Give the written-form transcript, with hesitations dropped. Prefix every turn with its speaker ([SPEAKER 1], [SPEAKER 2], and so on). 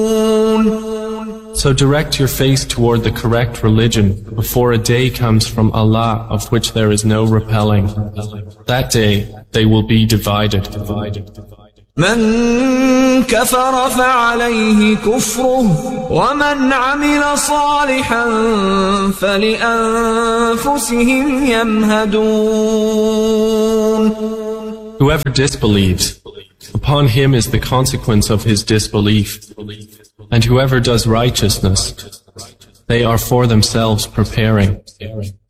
[SPEAKER 1] So direct your face toward the correct religion before a day comes from Allah of which there is no repelling. That day they will be divided.
[SPEAKER 2] من كفر فعليه كفره ومن عمل صالحا فلأنفسهم يمهدون.
[SPEAKER 1] Whoever disbelieves, upon him is the consequence of his disbelief. And whoever does righteousness, they are for themselves preparing.